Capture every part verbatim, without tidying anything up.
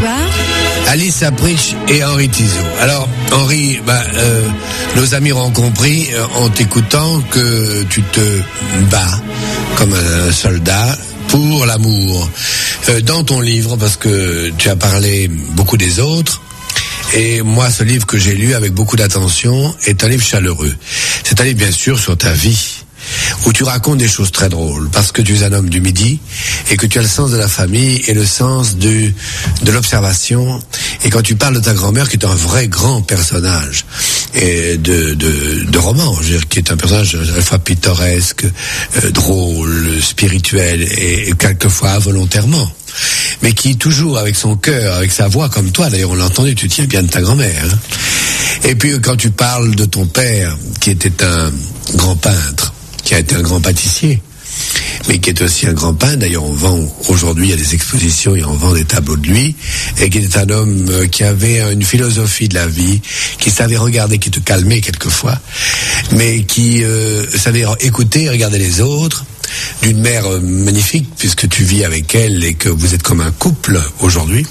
soir. Alice Aprich et Henri Tizot. Alors, Henri, bah, euh, nos amis auront compris euh, en t'écoutant que tu te bats comme un soldat pour l'amour. Euh, dans ton livre, parce que tu as parlé beaucoup des autres, et moi, ce livre que j'ai lu avec beaucoup d'attention est un livre chaleureux. C'est un livre, bien sûr, sur ta vie, où tu racontes des choses très drôles, parce que tu es un homme du Midi, et que tu as le sens de la famille et le sens du, de l'observation. Et quand tu parles de ta grand-mère, qui est un vrai grand personnage, et de, de, de roman, je veux dire, qui est un personnage à la fois pittoresque, euh, drôle, spirituel, et, et quelquefois volontairement, mais qui toujours avec son cœur, avec sa voix, comme toi, d'ailleurs on l'a entendu, tu tiens bien de ta grand-mère, hein. Et puis quand tu parles de ton père, qui était un grand peintre, qui a été un grand pâtissier, mais qui est aussi un grand peintre. D'ailleurs, on vend aujourd'hui, il y a des expositions et on vend des tableaux de lui, et qui était un homme euh, qui avait une philosophie de la vie, qui savait regarder, qui te calmait quelquefois, mais qui euh, savait écouter et regarder les autres, d'une mère euh, magnifique, puisque tu vis avec elle et que vous êtes comme un couple aujourd'hui.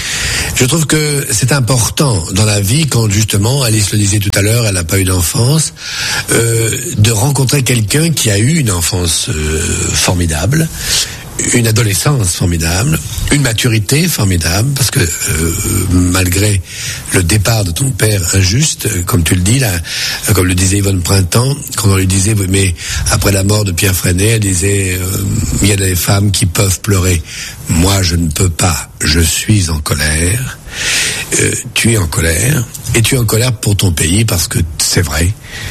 Je trouve que c'est important dans la vie, quand justement, Alice le disait tout à l'heure, elle n'a pas eu d'enfance, euh, de rencontrer quelqu'un qui a eu une enfance euh, formidable, une adolescence formidable, une maturité formidable, parce que euh, malgré le départ de ton père injuste, comme tu le dis là, comme le disait Yvonne Printemps, quand on lui disait, mais après la mort de Pierre Freinet, elle disait, euh, il y a des femmes qui peuvent pleurer, moi je ne peux pas, je suis en colère. Euh, tu es en colère, et tu es en colère pour ton pays, parce que c'est vrai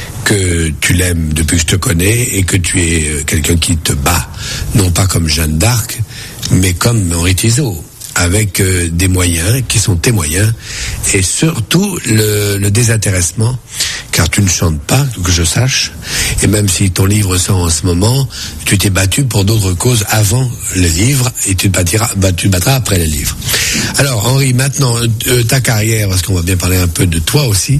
que tu l'aimes depuis que je te connais, et que tu es quelqu'un qui te bat, non pas comme Jeanne d'Arc, mais comme Henri Tizot, avec euh, des moyens qui sont tes moyens, et surtout le, le désintéressement, car tu ne chantes pas, que je sache, et même si ton livre sort en ce moment, tu t'es battu pour d'autres causes avant le livre, et tu te battiras, bah, tu te battras après le livre. Alors Henri, maintenant euh, ta carrière, parce qu'on va bien parler un peu de toi aussi.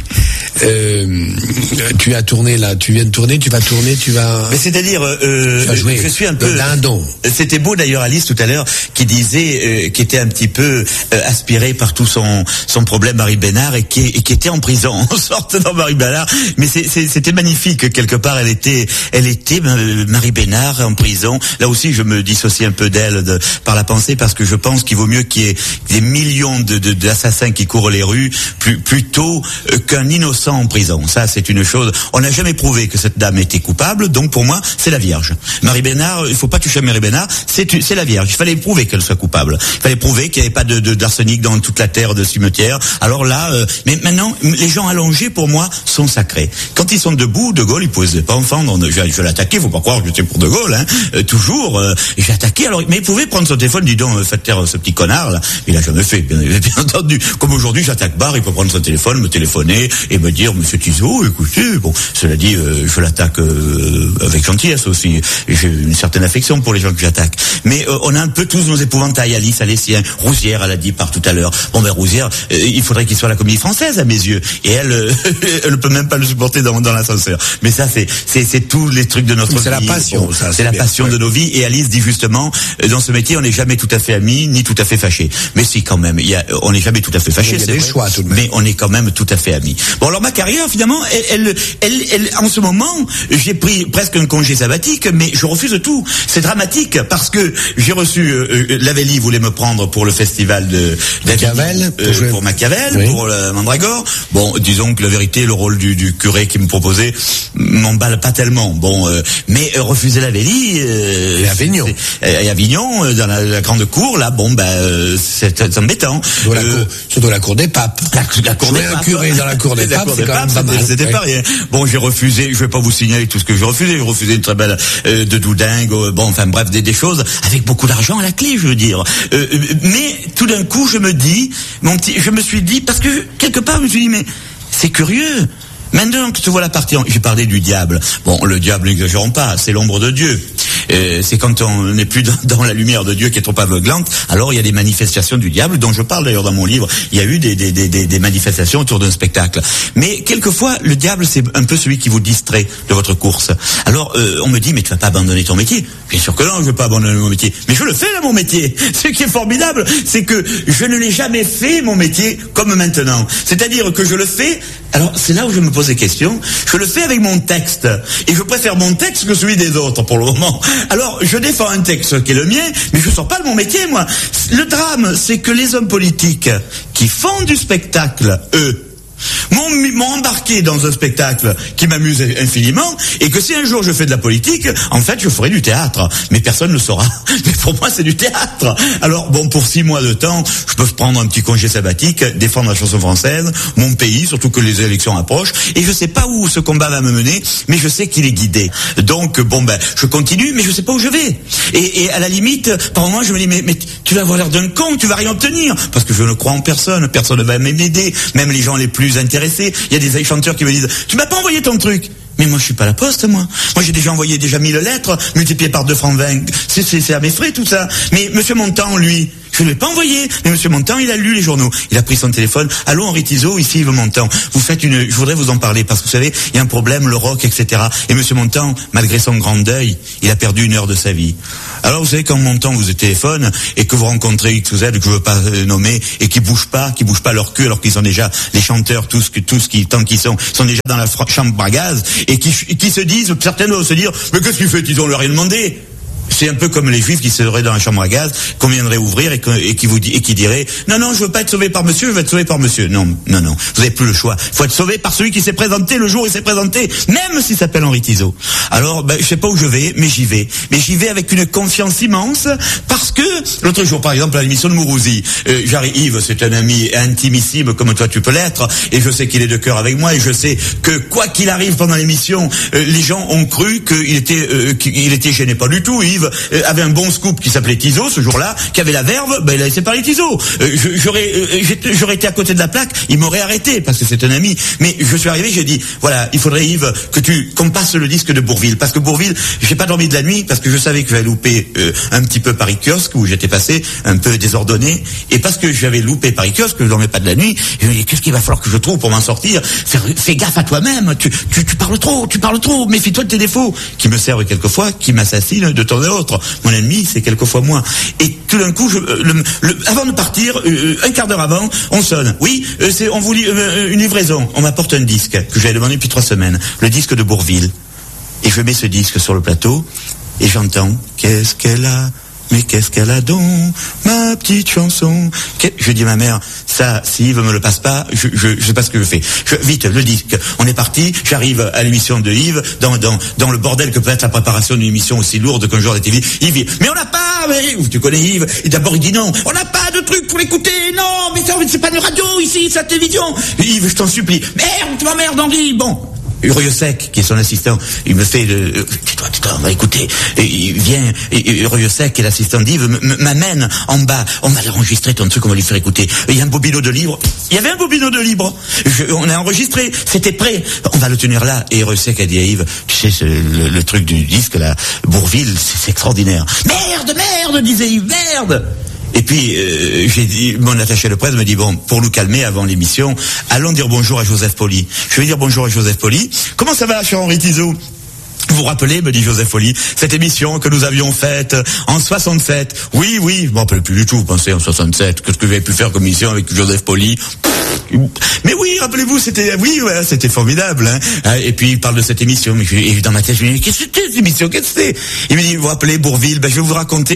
Euh, tu as tourné là, tu viens de tourner, tu vas tourner, tu vas. Mais c'est-à-dire, euh, jouer, je suis un peu. Dindon. C'était beau d'ailleurs Alice tout à l'heure qui disait, euh, qui était un petit peu euh, aspiré par tout son son problème Marie Bénard, et qui, et qui était en prison en sorte dans Marie Bénard. Mais c'est, c'est, c'était magnifique quelque part. Elle était, elle était euh, Marie Bénard en prison. Là aussi, je me dissocie un peu d'elle de, par la pensée, parce que je pense qu'il vaut mieux qu'il y ait des millions de, de, d'assassins qui courent les rues plus, plutôt euh, qu'un innocent en prison. Ça, c'est une chose. On n'a jamais prouvé que cette dame était coupable, donc pour moi, c'est la Vierge. Marie Bénard, il faut pas toucher à Marie Bénard, c'est, c'est la Vierge. Il fallait prouver qu'elle soit coupable. Il fallait prouver qu'il n'y avait pas de, de, d'arsenic dans toute la terre de cimetière. Alors là, euh, mais maintenant, les gens allongés, pour moi, sont sacrés. Quand ils sont debout, De Gaulle, il posait pas enfant. Je, je l'attaquais, faut pas croire que j'étais pour De Gaulle, hein. Euh, toujours, euh, j'ai attaqué. Alors, mais il pouvait prendre son téléphone, dis donc, faites taire ce petit connard là. Il a jamais fait, bien, bien entendu. Comme aujourd'hui, j'attaque Barre, il peut prendre son téléphone, me téléphoner et me dire, Monsieur Tizot, écoutez, bon, cela dit, euh, je l'attaque euh, avec gentillesse aussi. Et j'ai une certaine affection pour les gens que j'attaque. Mais euh, on a un peu tous nos épouvantails. Alice, Alessien, Rousière, elle a dit par tout à l'heure. Bon ben Rousière, euh, il faudrait qu'il soit à la Comédie Française à mes yeux. Et elle, euh, elle ne peut même pas le supporter dans, dans l'ascenseur. Mais ça, c'est, c'est, c'est tous les trucs de notre c'est vie. C'est la passion, bon, ça. C'est, c'est la bien, passion ouais. de nos vies. Et Alice dit justement, euh, dans ce métier, on n'est jamais tout à fait amis, ni tout à fait fâchés. Mais si, quand même, il y a, on n'est jamais tout à fait fâchés. Il y a des vrai, choix tout de même. Mais on est quand même tout à fait amis. Bon, alors ma carrière, finalement, elle, elle, elle, elle en ce moment, j'ai pris presque un congé sabbatique, mais je refuse tout. C'est dramatique parce que j'ai reçu euh, Lavelli voulait me prendre pour le festival de Machiavel, euh, pour, pour Machiavel, oui. pour le Mandragore. Bon, disons que la vérité, le rôle du, du curé qui me proposait m'emballe pas tellement. Bon, euh, mais euh, refuser Lavelli euh, et Avignon, et Avignon euh, dans la, la grande cour, là, bon, ben euh, c'est, c'est embêtant. Dans la euh, cour, surtout la cour des papes. La, la cour Jouer des un papes. curé dans la cour des papes, c'est quand même pas mal. C'était ouais. pas rien. Bon, j'ai refusé. Je vais pas vous signaler tout ce que j'ai refusé. J'ai refusé une très belle euh, de Doudingue. Euh, bon, enfin bref, des, des choses avec beaucoup d'argent à la clé, je veux dire. Euh, mais tout d'un coup, je me dis, mon petit, je me suis dit parce que quelque part, je me suis dit, mais c'est curieux. Maintenant que tu vois la partie, j'ai parlé du diable. Bon, le diable, n'exagérons pas, c'est l'ombre de Dieu. euh, c'est quand on n'est plus dans, dans la lumière de Dieu qui est trop aveuglante, alors il y a des manifestations du diable, dont je parle d'ailleurs dans mon livre. Il y a eu des, des, des, des manifestations autour d'un spectacle. Mais quelquefois, le diable, c'est un peu celui qui vous distrait de votre course. Alors, euh, on me dit, mais tu vas pas abandonner ton métier? Bien sûr que non, je vais pas abandonner mon métier. Mais je le fais là, mon métier. Ce qui est formidable, c'est que je ne l'ai jamais fait, mon métier, comme maintenant. C'est-à-dire que je le fais, alors c'est là où je me pose des questions, je le fais avec mon texte. Et je préfère mon texte que celui des autres, pour le moment. Alors, je défends un texte qui est le mien, mais je sors pas de mon métier, moi. Le drame, c'est que les hommes politiques qui font du spectacle, eux, m'ont, m'ont embarqué dans un spectacle qui m'amuse infiniment, et que si un jour je fais de la politique, en fait je ferai du théâtre, mais personne ne le saura. Mais pour moi c'est du théâtre. Alors bon, pour six mois de temps, je peux prendre un petit congé sabbatique, défendre la chanson française, mon pays, surtout que les élections approchent, et je sais pas où ce combat va me mener, mais je sais qu'il est guidé. Donc bon ben, je continue, mais je sais pas où je vais. Et, et à la limite, par moment je me dis, mais, mais tu vas avoir l'air d'un con, tu vas rien obtenir, parce que je ne crois en personne, personne ne va m'aider, même les gens les plus intéressés. Il y a des chanteurs qui me disent, tu m'as pas envoyé ton truc? Mais moi je suis pas la poste, moi. Moi j'ai déjà envoyé déjà mille lettres, multipliées par deux francs vingt. C'est, c'est, c'est à mes frais tout ça. Mais Monsieur Montand, lui, je ne l'ai pas envoyé. Mais Monsieur Montand, il a lu les journaux. Il a pris son téléphone. Allô Henri Tizot, ici Yves Montand. Vous faites une, je voudrais vous en parler parce que vous savez, il y a un problème, le rock, et cetera. Et Monsieur Montand, malgré son grand deuil, il a perdu une heure de sa vie. Alors vous savez, quand Montand vous téléphone et que vous rencontrez X ou Z, que je veux pas euh, nommer, et qui bougent pas, qui bougent pas leur cul alors qu'ils sont déjà les chanteurs, tous, tous qui, tant qu'ils sont, sont déjà dans la fra- chambre à gaz, et qui, qui se disent, certains doivent se dire, mais qu'est-ce qu'ils font, ils ont leur rien demandé. C'est un peu comme les juifs qui seraient dans la chambre à gaz, qu'on viendrait ouvrir et, que, et qui vous dit, et qui dirait, non, non, je veux pas être sauvé par monsieur, je veux être sauvé par monsieur. Non, non, non. Vous avez plus le choix. Il faut être sauvé par celui qui s'est présenté le jour où il s'est présenté, même s'il s'appelle Henri Tizot. Alors, ben, je sais pas où je vais, mais j'y vais. Mais j'y vais avec une confiance immense, parce que, l'autre jour, par exemple, à l'émission de Mourouzi, euh, j'arrive, c'est un ami intimissime, comme toi tu peux l'être, et je sais qu'il est de cœur avec moi, et je sais que, quoi qu'il arrive pendant l'émission, euh, les gens ont cru qu'il était, euh, qu'il était gêné. Pas du tout, Yves avait un bon scoop qui s'appelait Tizot ce jour-là, qui avait la verve, ben il a laissé parler Tizot. Euh, je, j'aurais, euh, j'aurais été à côté de la plaque, il m'aurait arrêté parce que c'est un ami. Mais je suis arrivé, j'ai dit, voilà, il faudrait Yves que tu qu'on passe le disque de Bourvil, parce que Bourvil, j'ai pas dormi de la nuit parce que je savais que j'avais loupé euh, un petit peu Paris Kiosque où j'étais passé un peu désordonné, et parce que j'avais loupé Paris Kiosque, je dormais pas de la nuit. Je me dis, qu'est-ce qu'il va falloir que je trouve pour m'en sortir? Fais, fais gaffe à toi-même, tu, tu, tu parles trop, tu parles trop, méfie-toi de tes défauts, qui me servent quelquefois, qui m'assassinent de temps à autre. Mon ennemi, c'est quelquefois moi. Et tout d'un coup, je, le, le, avant de partir, euh, un quart d'heure avant, on sonne. Oui, euh, c'est, on vous lit euh, une livraison. On m'apporte un disque que j'avais demandé depuis trois semaines, le disque de Bourvil. Et je mets ce disque sur le plateau et j'entends, qu'est-ce qu'elle a? Mais qu'est-ce qu'elle a donc, ma petite chanson? Je dis à ma mère, ça, si Yves me le passe pas, je, je, je sais pas ce que je fais. Je, vite, le disque. On est parti, j'arrive à l'émission de Yves, dans, dans, dans le bordel que peut être la préparation d'une émission aussi lourde qu'un jour de T V. Yves, mais on n'a pas, mais, tu connais Yves. Et d'abord il dit non, on n'a pas de truc pour l'écouter, non, mais ça, c'est pas de radio ici, c'est la télévision. Yves, je t'en supplie. Merde, tu m'emmerdes, Henri, bon. Urieux Sec, qui est son assistant, il me fait le, euh, tais-toi, tais-toi, on va écouter. Et il vient, et Urieux Sec, qui est l'assistant d'Yves, m'amène en bas. On va l'enregistrer ton truc, on va lui faire écouter. Il y a un bobino de livre. Il y avait un bobino de livre. Je, on a enregistré, c'était prêt. On va le tenir là. Et Urieux Sec a dit à Yves, tu sais, le, le truc du disque là, Bourvil, c'est, c'est extraordinaire. Merde, merde, disait Yves, merde. Et puis, euh, j'ai dit, mon attaché de presse me dit, bon, pour nous calmer avant l'émission, allons dire bonjour à Joseph Poli. Je vais dire bonjour à Joseph Poli. Comment ça va, cher Henri Tizot? Vous vous rappelez, me dit Joseph Poli, cette émission que nous avions faite en soixante-sept. Oui, oui, je m'en rappelle plus du tout, vous pensez, en soixante-sept. Qu'est-ce que j'avais pu faire comme émission avec Joseph Poli? Mais oui, rappelez-vous, c'était, oui, ouais, c'était formidable, hein. Et puis, il parle de cette émission, mais je, et dans ma tête, je me dis, qu'est-ce que c'était, cette émission? Qu'est-ce que c'était? Il me dit, vous vous rappelez, Bourvil? Ben, je vais vous raconter.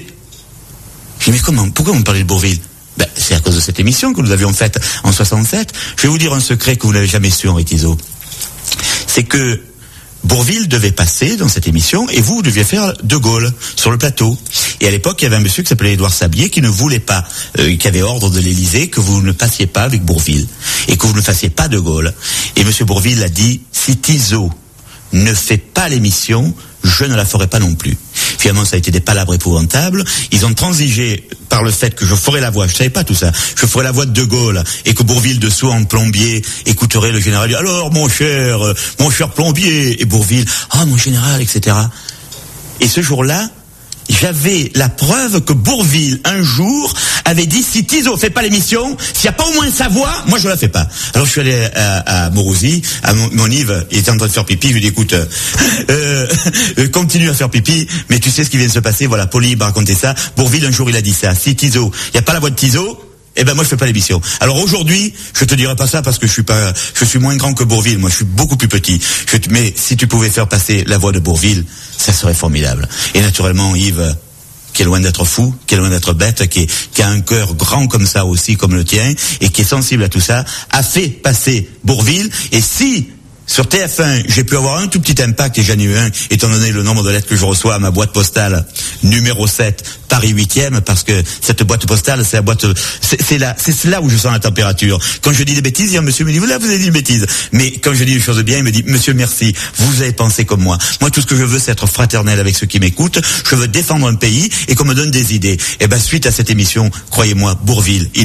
Je dis, mais comment, pourquoi on parlait de Bourvil? Ben, c'est à cause de cette émission que nous avions faite en soixante-sept. Je vais vous dire un secret que vous n'avez jamais su, Henri Tizot. C'est que Bourvil devait passer dans cette émission et vous deviez faire De Gaulle sur le plateau. Et à l'époque, il y avait un monsieur qui s'appelait Édouard Sablier qui ne voulait pas, euh, qui avait ordre de l'Élysée que vous ne passiez pas avec Bourvil et que vous ne fassiez pas De Gaulle. Et monsieur Bourvil a dit, si Tizot ne fait pas l'émission, je ne la ferai pas non plus. Finalement, ça a été des palabres épouvantables. Ils ont transigé par le fait que je ferais la voix, je savais pas tout ça, je ferais la voix de De Gaulle et que Bourvil dessous en plombier écouterait le général. Alors, mon cher, mon cher plombier, et Bourvil, ah, mon général, et cetera. Et ce jour-là, j'avais la preuve que Bourvil, un jour, avait dit, si Tizot fait pas l'émission, s'il n'y a pas au moins sa voix, moi je la fais pas. Alors je suis allé à, à Morosi, à mon, mon Yves, il était en train de faire pipi, je lui ai dit, écoute, euh, euh, continue à faire pipi, mais tu sais ce qui vient de se passer, voilà, Poli m'a raconté ça. Bourvil, un jour, il a dit ça, si Tizot, il n'y a pas la voix de Tizot, eh ben moi je fais pas l'émission. Alors aujourd'hui, je te dirai pas ça parce que je suis pas, je suis moins grand que Bourvil. Moi je suis beaucoup plus petit. Je, mais si tu pouvais faire passer la voix de Bourvil, ça serait formidable. Et naturellement, Yves, qui est loin d'être fou, qui est loin d'être bête, qui, est, qui a un cœur grand comme ça aussi, comme le tien, et qui est sensible à tout ça, a fait passer Bourvil. Et si sur T F un, j'ai pu avoir un tout petit impact, et j'en ai eu un, étant donné le nombre de lettres que je reçois à ma boîte postale numéro sept, Paris huitième, parce que cette boîte postale, c'est la boîte, c'est, c'est là, c'est là où je sens la température. Quand je dis des bêtises, il y a un monsieur me dit, là, vous avez dit une bêtise. Mais quand je dis des choses bien, il me dit, monsieur, merci, vous avez pensé comme moi. Moi, tout ce que je veux, c'est être fraternel avec ceux qui m'écoutent. Je veux défendre un pays et qu'on me donne des idées. Et ben, suite à cette émission, croyez-moi, Bourvil, il